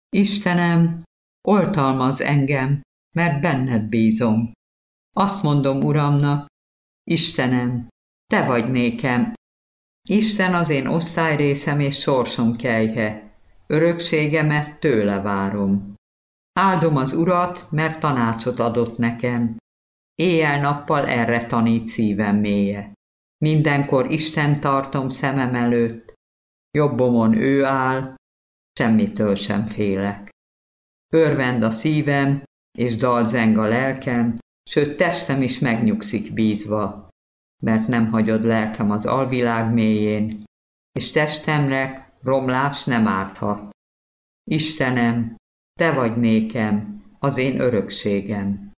Istenem, oltalmazz engem, mert benned bízom. Azt mondom Uramnak, Istenem, te vagy nékem. Isten az én osztályrészem és sorsom kelyhe, örökségemet tőle várom. Áldom az Urat, mert tanácsot adott nekem. Éjjel-nappal erre tanít szívem mélye. Mindenkor Isten tartom szemem előtt, jobbomon ő áll, semmitől sem félek. Örvend a szívem, és dalt zeng a lelkem, sőt testem is megnyugszik bízva, mert nem hagyod lelkem az alvilág mélyén, és testemre romlás nem árthat. Istenem, te vagy nékem, az én örökségem.